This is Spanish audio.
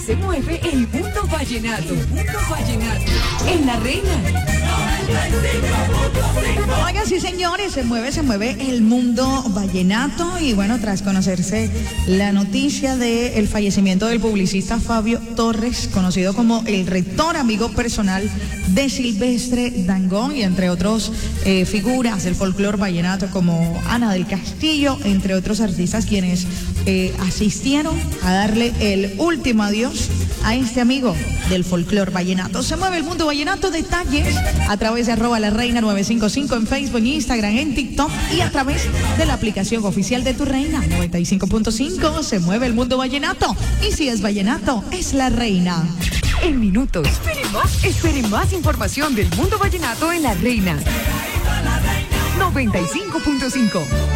se mueve el mundo vallenato. El mundo vallenato. En La Reina. Oiga, sí señores, se mueve el mundo vallenato. Y bueno, tras conocerse la noticia del fallecimiento del publicista Fabio Torres, conocido como el rector, amigo personal de Silvestre Dangond, y entre otros figuras del folclore vallenato como Ana del Castillo, entre otros artistas quienes asistieron a darle el último adiós a este amigo del folclore vallenato. Se mueve el mundo vallenato. Detalles a través de @lareina955 en Facebook, en Instagram, en TikTok y a través de la aplicación oficial de Tu Reina 95.5. Se mueve el mundo vallenato, y si es vallenato, es La Reina. En minutos. Espere más información del mundo vallenato en La Reina. 95.5.